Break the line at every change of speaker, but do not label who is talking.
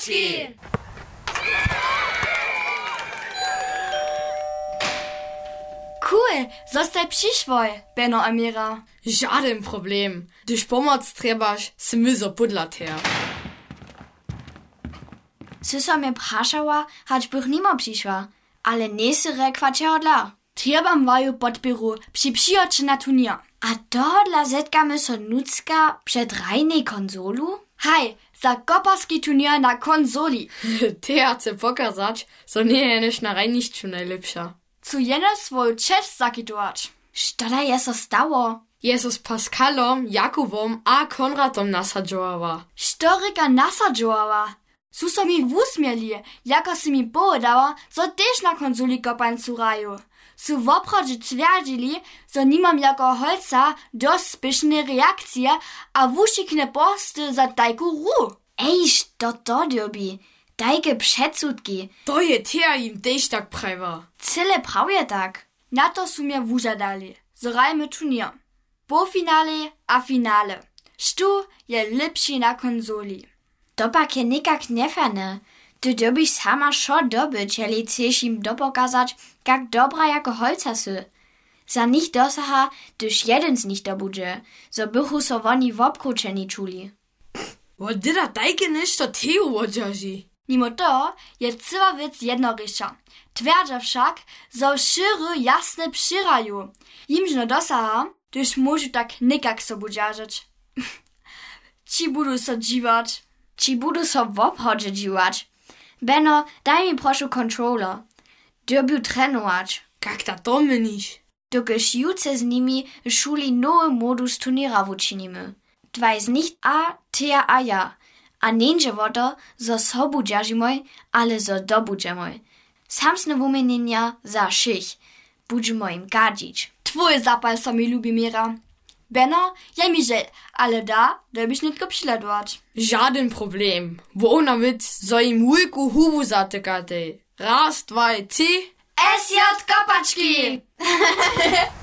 Kopaczki!
Cool, zostaj przyszłoj, Benno a Mira.
Żaden problem. Gdyż pomoc trebaš, se my zapudlat her.
Sysa mnie praszała, hać bych nimo przyszła, ale nie sy rekła cię odla. Trebam waju podpieru przy przyjocie na turnier. A tohodla zetkamy so nucka przed rajnej konsolu? Haj, za koparski turnier na konsoli.
Te chce pokazać, so nie je niż na rajniszczu najlepsza.
Cu jeno swoju cześć zakitować. Sztoda je so stało?
Je so z Pascalom, Jakubom a Konradom nasadžovala.
Štorika nasadžovala. Su so mi vusmieli, jako si mi povedala, so tež na konsoli kopańcu raju. Su w obchodzie twierdzili, so nimam jako holca dość spieszne reakcje, a wuszikne posty za tajku ru. Ej, što to dobi? Tajke przedsudki.
To je te im tež tak prajva.
Cyle prawie tak. Na to su mnie wużadali. Zorajmy turnier. Półfinale a finale. Stu je lepszy na konsoli. To pak je nikak neferne. Ty dobiš sama šo dobyć, jeli chceš im dopokazać, jak dobra jako holca sy. Za nich dosaha, gdyż jeden z nich dobudże, so bychu so woni w obkruczeni czuli.
Wo dyda tajke niż to teu wodżaži.
Mimo to je cyła wiec jednorysza. Twerdza wszak, so szyry jasne przyraju. Imżno dosaha, gdyż może tak nikak so budziarzeć. Ci budu so dziwać. Ci budu so w obchodzie dziwać. Benno, daj mi proszę controller. Dobiu trenować.
Jak ta to myniš?
Dokiż jutce z nimi w szuli nowy modus turniera wučinimy. Dwaj z nich a Tea a ja. A nienże woto, zo sobu dziarzimoj, ale zo dobudzemoj. Samsne wumienienia za szych. Budzimo im gadzić. Twój zapal so mi lubi, Mira. Benno, ja mi żel, ale da, dobiš nitko przyledować.
Żaden problem. Wo ona mit, so im ujku hubu zatykate. Raz, dwaj, 3.
SJ Kopaczki!